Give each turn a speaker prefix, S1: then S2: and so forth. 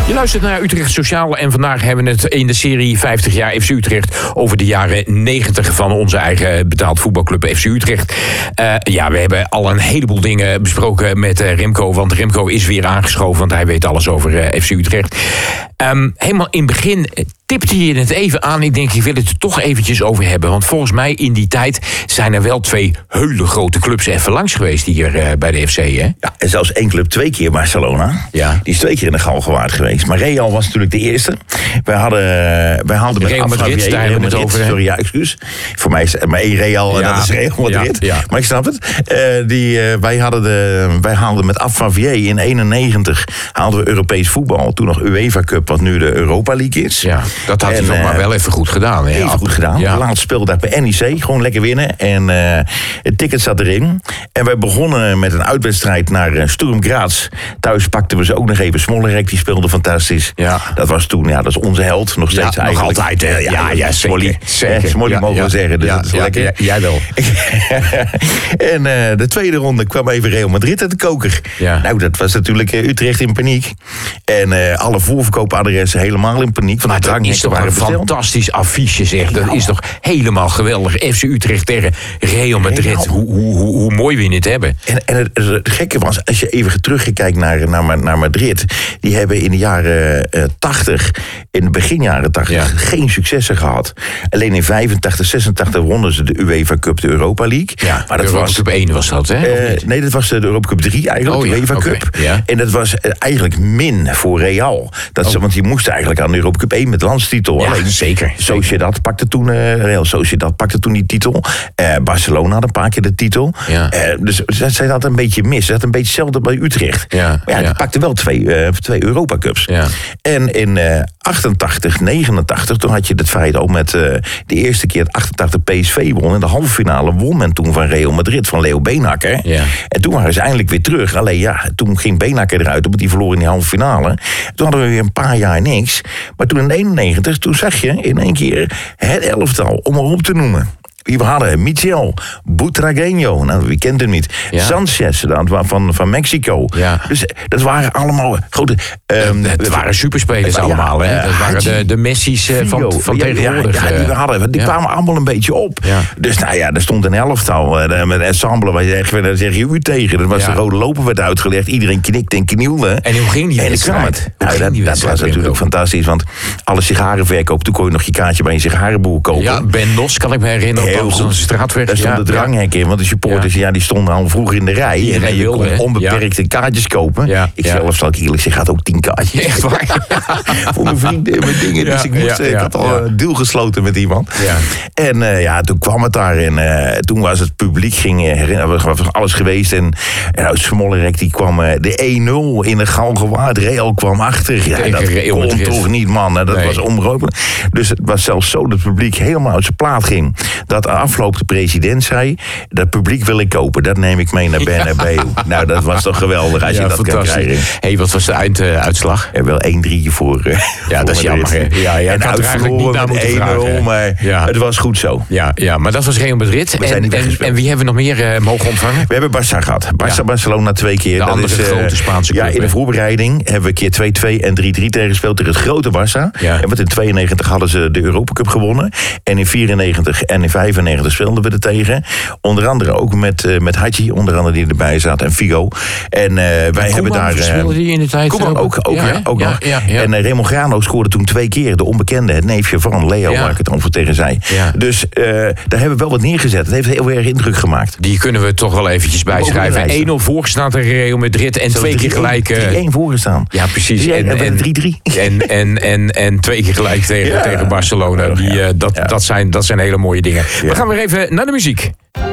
S1: Je luistert naar Utrecht Sociaal en vandaag hebben we het in de serie 50 jaar FC Utrecht over de jaren 90 van onze eigen betaald voetbalclub FC Utrecht. We hebben al een heleboel dingen besproken met Remco, want Remco is weer aangeschoven, want hij weet alles over FC Utrecht. Helemaal in het begin tipte je het even aan. Ik denk, ik wil het er toch eventjes over hebben. Want volgens mij in die tijd zijn er wel 2 hele grote clubs even langs geweest hier bij de FC. Hè?
S2: Ja, en zelfs 1 club 2 keer Barcelona. Ja. Die is 2 keer in de Galgenwaard geweest. Maar Real was natuurlijk de eerste. Wij haalden met
S1: Real Madrid, daar hebben we het over.
S2: Sorry, ja, excuus. Voor mij is maar 1 Real en dat is Real Madrid. Ja. Maar ik snap het. Wij haalden met Favier in 91 haalden we Europees voetbal. Toen nog UEFA Cup, wat nu de Europa League is.
S1: Ja. Dat had hij nog maar wel even goed gedaan. Hè?
S2: Even goed gedaan. Ja. Laatst speelde daar bij NEC. Gewoon lekker winnen. En het ticket zat erin. En wij begonnen met een uitwedstrijd naar Sturm Graz. Thuis pakten we ze ook nog even. Smollerek, die speelde fantastisch. Ja. Dat was toen, dat is onze held. Nog steeds eigenlijk.
S1: Nog altijd. Ja,
S2: Smolly. Smolly mogen we zeggen. Dus dat is lekker.
S1: Ja, jij wel.
S2: En de tweede ronde kwam even Real Madrid uit de koker. Ja. Nou, dat was natuurlijk Utrecht in paniek. En alle voorverkoopadressen helemaal in paniek.
S1: Maar dat is toch een fantastisch affiche, zeg. Dat is toch helemaal geweldig. FC Utrecht tegen Real Madrid. Hoe mooi we het hebben.
S2: En het gekke was, als je even terugkijkt naar Madrid. Die hebben in de jaren 80, in de beginjaren 80, geen successen gehad. Alleen in 85, 86 wonnen ze de UEFA Cup, de Europa League.
S1: Ja, maar dat Europa Cup 1 was dat, hè?
S2: Nee, dat was de Europa Cup 3 eigenlijk, de UEFA Cup. Ja. En dat was eigenlijk min voor Real. Want die moesten eigenlijk aan de Europa Cup 1 met landstitel.
S1: Ja,
S2: alleen
S1: zeker.
S2: Sociedad pakte toen Real Sociedad pakte toen die titel. Barcelona had een paar keer de titel. Ja. Dus zij had een beetje mis. Ze had een beetje hetzelfde bij Utrecht. Ja. Maar die pakte wel 2 Europa Cups. Ja. En in 88, 89, toen had je het feit ook met de eerste keer 88 PSV won. In de halve finale won men toen van Real Madrid, van Leo Beenhakker. Ja. En toen waren ze eindelijk weer terug. Alleen toen ging Beenhakker eruit, omdat hij verloor in die halve finale. Toen hadden we weer een paar jaar niks. Maar toen in 91, toen zag je in één keer het elftal, om erop te noemen. We hadden Michel, Butragueño, nou, wie kent hem niet? Ja. Sanchez, van Mexico. Ja. Dus dat waren allemaal grote...
S1: het waren superspelers allemaal, hè? Dat waren de Messi's van tegenwoordig.
S2: Die kwamen allemaal een beetje op. Ja. Dus er stond een elftal met ensemble, daar zeg je u tegen. Dat was de rode loper werd uitgelegd, iedereen knikte en knielde.
S1: En hoe ging die wedstrijd?
S2: Dat was natuurlijk fantastisch, want alle sigarenverkoop, toen kon je nog je kaartje bij een sigarenboer kopen.
S1: Ja, Ben Nos kan ik me herinneren. Straatweg.
S2: Daar stond het ranghek in, want de supporters die stonden al vroeg in de rij. En je kon onbeperkte kaartjes kopen. Ja. Ik zelf, zal ik eerlijk zeggen, had ook 10 kaartjes. Echt waar? Voor mijn vrienden en mijn dingen. Dus ik had al een deal gesloten met iemand. Ja. En toen kwam het daar. En toen was het publiek, was alles geweest. En Smollerek die kwam de 1-0 in de Galgenwaard. Real kwam achter. Ja, dat kon toch niet, man. Dat was onmogelijk. Dus het was zelfs zo dat het publiek helemaal uit zijn plaat ging. Dat afloop de president zei, dat publiek wil ik kopen. Dat neem ik mee naar Bernabeu. Nou, dat was toch geweldig als je dat kan krijgen.
S1: Wat was de einduitslag?
S2: Wel 1-3 voor
S1: dat is jammer.
S2: En
S1: had er eigenlijk niet naar moeten vragen.
S2: Maar het was goed zo.
S1: Ja, maar dat was Real Madrid. En wie hebben we nog meer mogen ontvangen?
S2: We hebben Barça gehad. Barcelona 2 keer.
S1: De andere grote Spaanse club.
S2: Ja, in de voorbereiding hebben we een keer 2-2 en 3-3 tegengespeeld tegen het grote Barça. Ja. En in 92 hadden ze de Europa Cup gewonnen. En in 94 en in 95 speelden we er tegen. Onder andere ook met Hadji, onder andere die erbij zat, en Figo. En wij hebben daar...
S1: speelde die in de tijd?
S2: Koeman ook nog. Ja. En Raymond Grano scoorde toen 2 keer. De onbekende, het neefje van Leo, waar ik het over tegen zei. Ja. Dus daar hebben we wel wat neergezet. Het heeft heel erg indruk gemaakt.
S1: Die kunnen we toch wel eventjes bijschrijven. 1-0 voorgestaan tegen Real Madrid en 2 keer gelijk...
S2: 3-1 voorgestaan.
S1: Ja, precies.
S2: 3-3.
S1: En 2 keer gelijk tegen Barcelona. Dat zijn hele mooie dingen. We gaan weer even naar de muziek.